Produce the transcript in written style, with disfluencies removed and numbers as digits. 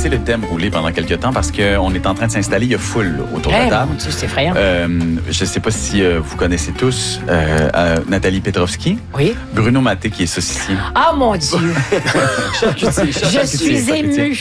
laisser le thème rouler pendant quelques temps parce qu'on est en train de s'installer. Il y a foule là, autour de la table. Mon Dieu, c'est effrayant. Je ne sais pas si vous connaissez tous Nathalie Petrovski. Oui. Bruno Mattei, qui est saucissier. Ah, mon Dieu! Charcutier, Je suis émue.